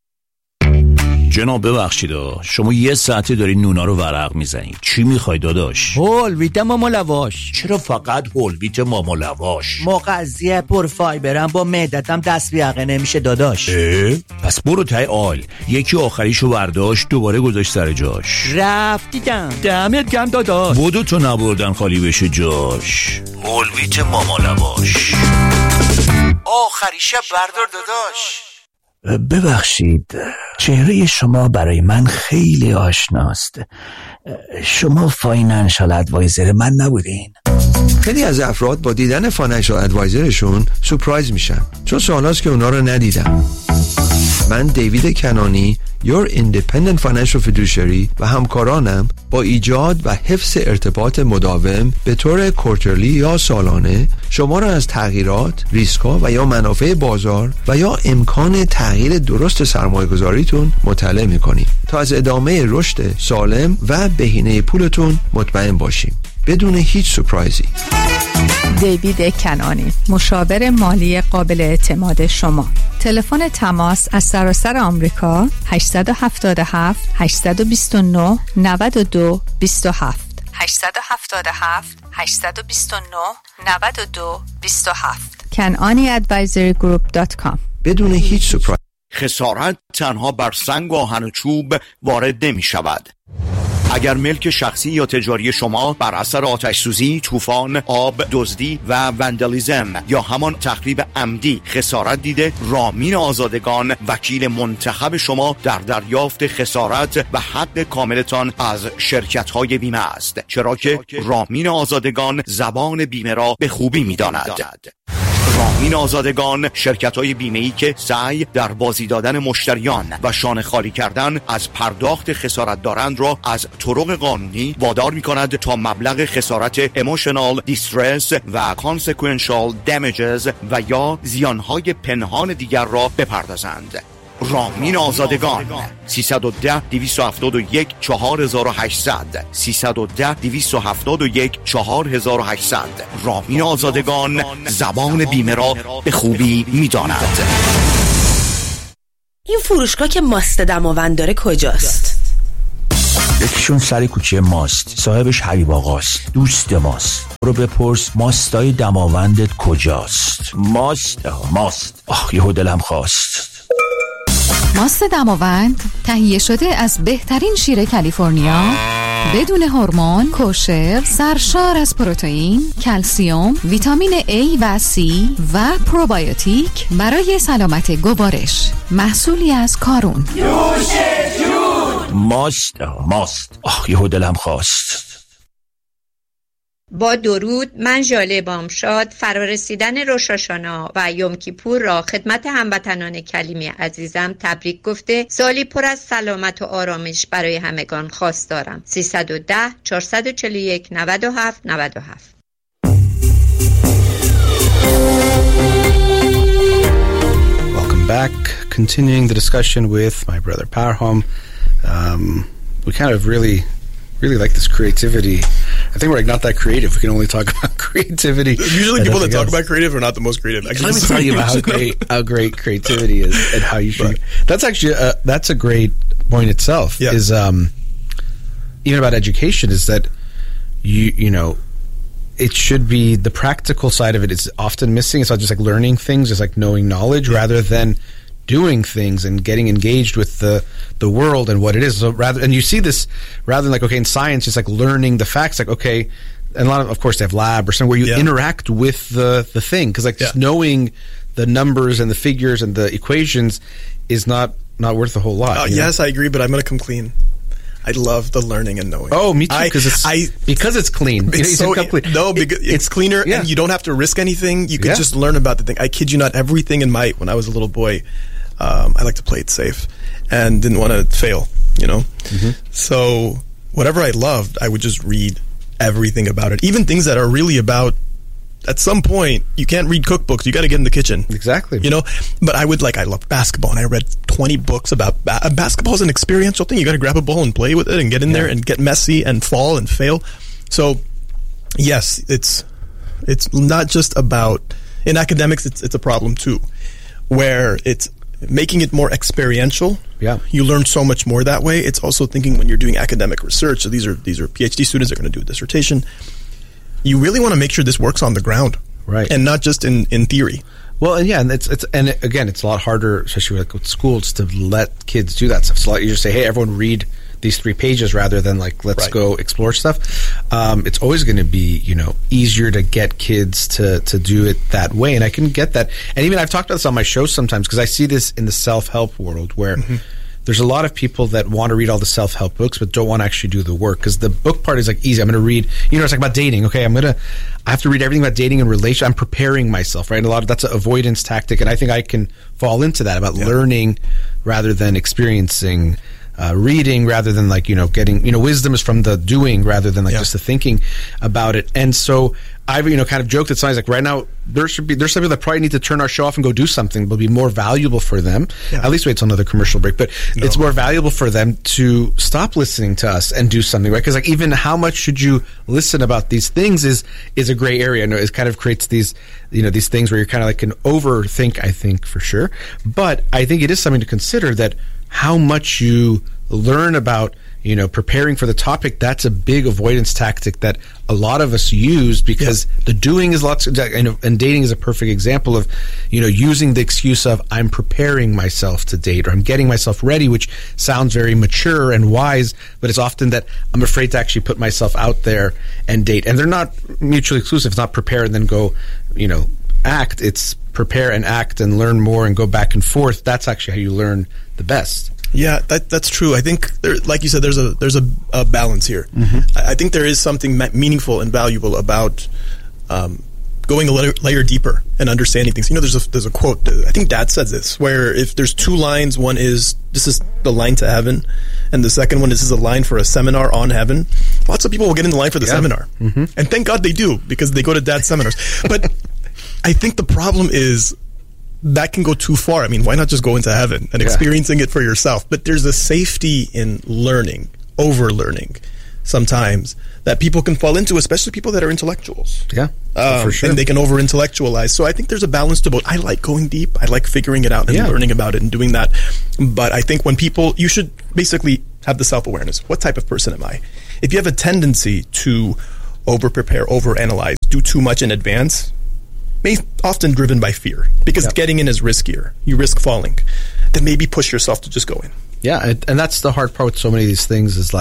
جناب ببخشید شما یه ساعته داری نونا رو ورق میزنید. چی میخوای داداش؟ هول ویت ماما لواش. چرا فقط هول ویت ماما لواش؟ مغذی پر فایبرم، با معدتم دست بیاقه نمیشه داداش. پس برو تای آل. یکی آخریشو برداشت دوباره گذاشت سر جاش. رفتیدم. دمت گرم داداش. بودو تو نبردن خالی بشه جاش. هول ویت ماما لواش. آخریشه بردار داداش. ببخشید، چهره شما برای من خیلی آشناست. شما فاینانشال ادوایزر من نبودین؟ خیلی از افراد با دیدن فاینانشال ادوایزرشون سورپرایز میشن، چون سوالات که اونا رو ندیدم. من دیوید کنانی، Your Independent Financial Fiduciary و همکارانم با ایجاد و حفظ ارتباط مداوم به طور کوارترلی یا سالانه شما را از تغییرات، ریسک‌ها و یا منافع بازار و یا امکان تغییر درست سرمایه‌گذاریتون مطلع می‌کنیم تا از ادامه رشد سالم و بهینه پولتون مطمئن باشیم بدون هیچ سورپرایزی. دیوید کنانی، مشاور مالی قابل اعتماد شما. تلفن تماس از سراسر آمریکا 877 829 92 27 877 829 92 27 kananiadvisorygroup.com. بدون هیچ سورپرایز. خسارت تنها بر سنگ و آهن و چوب وارد نمی شود. اگر ملک شخصی یا تجاری شما بر اثر آتش سوزی، طوفان، آب، دزدی و وندالیزم یا همان تخریب عمدی خسارت دیده، رامین آزادگان وکیل منتخب شما در دریافت خسارت و حق کاملتان از شرکت‌های بیمه است، چرا که رامین آزادگان زبان بیمه را به خوبی می‌داند. رامین آزادگان شرکت‌های بیمه‌ای که سعی در بازی دادن مشتریان و شانه خالی کردن از پرداخت خسارت دارند را از طرق قانونی وادار می‌کند تا مبلغ خسارت emotional distress و consequential damages و یا زیانهای پنهان دیگر را بپردازند. رامین آزادگان 310 271 4800 310 271 4800. رامین آزادگان زبان بیمه را به خوبی می‌داند. این فروشگاه که ماست دماوند داره کجاست؟ یکیشون سر کوچه ماست، صاحبش حبیب آقاست، دوست ماست. برو بپرس ماستای دماوندت کجاست. ماست. یهو دلم خواست. ماست دماوند تهیه شده از بهترین شیر کالیفرنیا، بدون هورمون، کوشر، سرشار از پروتئین، کلسیم، ویتامین A و C و پروبیوتیک برای سلامت گوارش. محصولی از کارون. نوش جون. ماست. یهو دلم خواست. با درود، من ژاله بامشاد فرارسیدن روش هاشانا و یوم کیپور را خدمت هموطنان کلیمی عزیزم تبریک گفته سالی پر از سلامت و آرامش برای همگان خواستارم. 310 441 97 97. Welcome back. Continuing the discussion with my brother Parham. We kind of really like this creativity. I think we're like not that creative. We can only talk about creativity. Usually people that talk about creative are not the most creative. Actually, let me tell you about how great creativity is and how you should. That's actually that's a great point itself. Yeah. Is even about education is that you know it should be the practical side of it is often missing. It's not just like learning things, it's like knowing knowledge rather than doing things and getting engaged with the world and what it is. So and you see this rather than like, okay, in science, it's like learning the facts, like, okay, and a lot of course they have lab or something where you interact with the thing. Cause like just knowing the numbers and the figures and the equations is not worth a whole lot. Yes, I agree, but I'm going to come clean. I love the learning and knowing. Oh, me too, because it's clean. It's so clean. No, because it's cleaner and you don't have to risk anything. You can just learn about the thing. I kid you not, everything in when I was a little boy, I like to play it safe and didn't want to fail, you know? Mm-hmm. So whatever I loved, I would just read everything about it. Even things that are really about at some point, you can't read cookbooks. You got to get in the kitchen. Exactly. You know, but I love basketball, and I read 20 books about basketball is an experiential thing. You got to grab a ball and play with it and get in there and get messy and fall and fail. So, yes, it's not just about, in academics, it's a problem too, where it's making it more experiential. Yeah. You learn so much more that way. It's also thinking when you're doing academic research. So these are PhD students that are going to do a dissertation. You really want to make sure this works on the ground. Right. And not just in theory. Well, and again, it's a lot harder, especially with schools, to let kids do that stuff. It's a lot easier to say, hey, everyone read these 3 pages rather than let's go explore stuff. It's always going to be, easier to get kids to do it that way. And I can get that. And even I've talked about this on my show sometimes because I see this in the self-help world where there's a lot of people that want to read all the self-help books but don't want to actually do the work because the book part is easy. I'm going to read, it's like about dating. Okay, I have to read everything about dating and relation. I'm preparing myself, right? And that's an avoidance tactic, and I think I can fall into that about learning rather than experiencing. Reading rather than getting, wisdom is from the doing rather than just the thinking about it. And so I've, kind of joked that sometimes right now there's some people that probably need to turn our show off and go do something. It'll be more valuable for them. At least wait till another commercial break, but it's more valuable for them to stop listening to us and do something, right? Because even how much should you listen about these things is a gray area. And it kind of creates these, these things where you're kind of can overthink, I think, for sure. But I think it is something to consider that how much you learn about, preparing for the topic, that's a big avoidance tactic that a lot of us use because the doing is and dating is a perfect example of, using the excuse of I'm preparing myself to date or I'm getting myself ready, which sounds very mature and wise, but it's often that I'm afraid to actually put myself out there and date. And they're not mutually exclusive. It's not prepare and then go, act. It's prepare and act and learn more and go back and forth. That's actually how you learn the best. Yeah, that's true. I think, like you said, there's a balance here. I think there is something meaningful and valuable about going a layer deeper and understanding things. There's a quote, I think Dad says this, where if there's 2 lines, one is, this is the line to heaven, and the second one is, this is a line for a seminar on heaven. Lots of people will get in the line for the seminar. And thank God they do, because they go to Dad's seminars. But I think the problem is, that can go too far. I mean, why not just go into heaven and experiencing it for yourself? But there's a safety in learning, over-learning sometimes, that people can fall into, especially people that are intellectuals. Yeah, for sure. And they can over-intellectualize. So I think there's a balance to both. I like going deep. I like figuring it out and learning about it and doing that. But I think you should basically have the self-awareness. What type of person am I? If you have a tendency to over-prepare, over-analyze, do too much in advance, often driven by fear, because getting in is riskier. You risk falling. Then maybe push yourself to just go in. Yeah, and that's the hard part with so many of these things is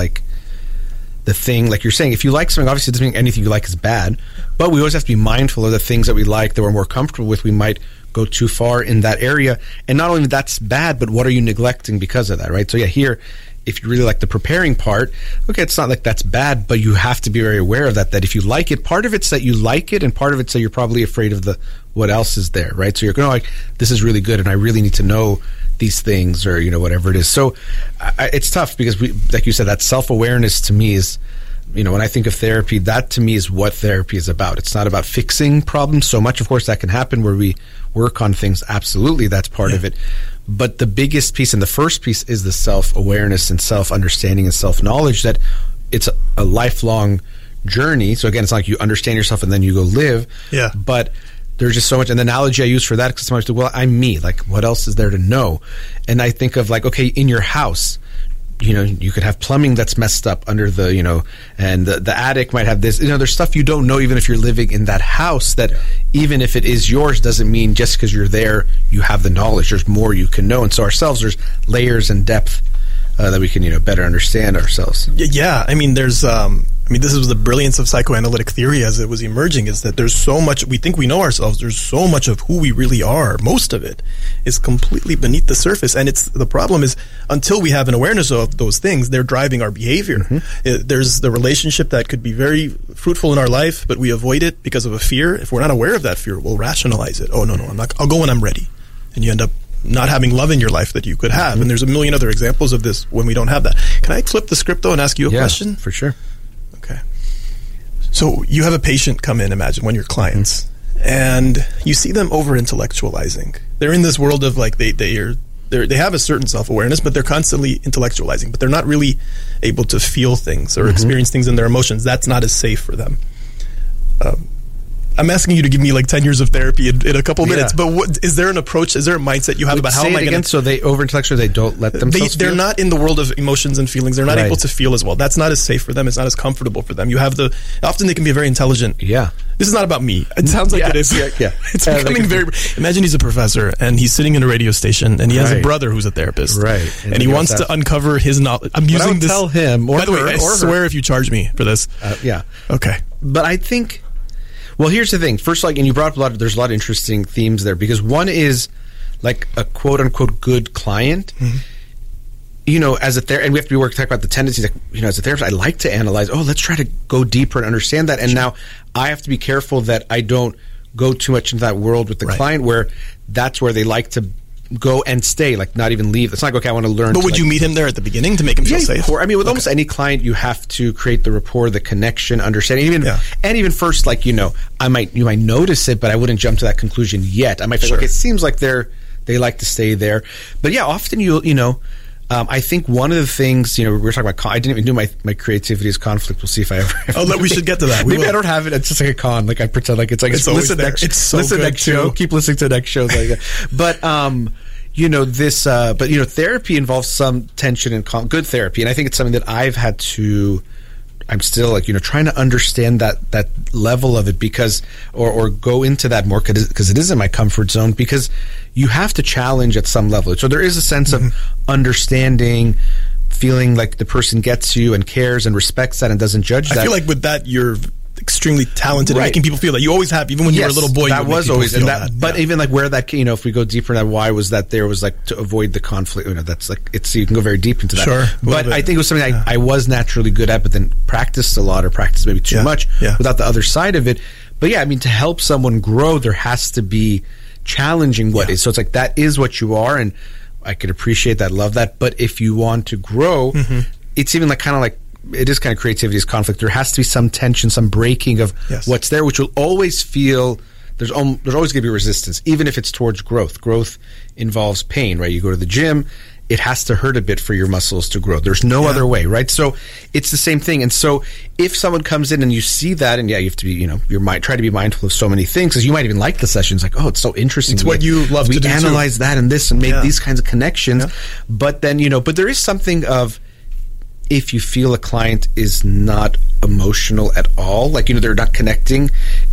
the thing, like you're saying, if you like something, obviously it doesn't mean anything you like is bad, but we always have to be mindful of the things that we like, that we're more comfortable with. We might go too far in that area. And not only that's bad, but what are you neglecting because of that, right? So here, if you really like the preparing part, okay, it's not like that's bad, but you have to be very aware of that if you like it, part of it's that you like it, and part of it's that you're probably afraid of what else is there, right? So you're going this is really good, and I really need to know these things, or, whatever it is. So it's tough because like you said, that self-awareness to me is, when I think of therapy, that to me is what therapy is about. It's not about fixing problems so much. Of course, that can happen where we work on things. Absolutely, that's part of it. But the biggest piece and the first piece is the self-awareness and self-understanding and self-knowledge that it's a lifelong journey. So again, it's not like you understand yourself and then you go live. Yeah. But there's just so much. And the analogy I use for that, because sometimes, well, I'm me. Like, what else is there to know? And I think of okay, in your house, you could have plumbing that's messed up under the, and the attic might have this, there's stuff you don't know even if you're living in that house, that even if it is yours doesn't mean just because you're there, you have the knowledge. There's more you can know. And so ourselves, there's layers and depth that we can, better understand ourselves. Yeah. I mean, this is the brilliance of psychoanalytic theory as it was emerging, is that there's so much, we think we know ourselves, there's so much of who we really are. Most of it is completely beneath the surface. And the problem is, until we have an awareness of those things, they're driving our behavior. There's the relationship that could be very fruitful in our life, but we avoid it because of a fear. If we're not aware of that fear, we'll rationalize it. Oh, no, I'll go when I'm ready. And you end up not having love in your life that you could have. And there's a million other examples of this when we don't have that. Can I flip the script, though, and ask you a question? For sure. Okay. So you have a patient come in, imagine, one of your clients, and you see them over-intellectualizing. They're in this world of like they have a certain self-awareness, but they're constantly intellectualizing, but they're not really able to feel things or experience things in their emotions. That's not as safe for them. I'm asking you to give me like 10 years of therapy in a couple minutes, but is there an approach, is there a mindset you have about how am I going to... So they over-intellectual, they don't let themselves They're not in the world of emotions and feelings. They're not able to feel as well. That's not as safe for them. It's not as comfortable for them. Often they can be very intelligent. Yeah. This is not about me. It sounds like it is. Yeah. It's becoming very... Imagine he's a professor and he's sitting in a radio station and he has a brother who's a therapist. Right. And he wants to uncover his knowledge. I'm using this... tell him or by the way, I swear if you charge me for this. Yeah. Okay. But I think... Well, here's the thing. First, and you brought up there's a lot of interesting themes there, because one is like a quote unquote good client. As a therapist, and we have to talk about the tendencies. Like, as a therapist, I like to analyze. Oh, let's try to go deeper and understand that. And now I have to be careful that I don't go too much into that world with the client, where that's where they like to go and stay, like not even leave. It's not like, okay, I want to learn. But would you meet him there at the beginning to make him feel safe? I mean, with almost any client, you have to create the rapport, the connection, understanding. Even first, like, you might notice it, but I wouldn't jump to that conclusion yet. I might think, okay, it seems like they like to stay there. But yeah, often I think one of the things, we were talking about, I didn't even do my creativity as conflict. We'll see if I ever. We should get to that. Maybe I don't have it. It's just like a con. Like I pretend like it's listen next. It's so listen good next show. Keep listening to the next show. Like but therapy involves some tension and good therapy, and I think it's something that I've had to. I'm still like trying to understand that level of it, because or go into that more, because it is in my comfort zone, because you have to challenge at some level. So there is a sense of understanding, feeling like the person gets you and cares and respects that and doesn't judge that. I feel like with that you're extremely talented at making people feel that. You always have, even when you were a little boy. That was always, and that. But even like where that, if we go deeper into that, why was that there was like to avoid the conflict. That's like you can go very deep into that. Sure, but I think it was something I was naturally good at, but then practiced a lot, or practiced maybe too much without the other side of it. But yeah, I mean, to help someone grow, there has to be challenging what is. So it's like that is what you are, and I could appreciate that, love that. But if you want to grow, it's even like kind of like. It is kind of creativity is conflict. There has to be some tension, some breaking of what's there, which will always feel there's always going to be resistance, even if it's towards growth. Growth involves pain, right? You go to the gym, it has to hurt a bit for your muscles to grow. There's no other way, right? So it's the same thing. And so if someone comes in and you see that, and you have to be, try to be mindful of so many things, because you might even like the sessions, like, oh, it's so interesting. It's what you love to do. We analyze that and this and make these kinds of connections. But then, but there is something of, if you feel a client is not emotional at all, like, they're not connecting,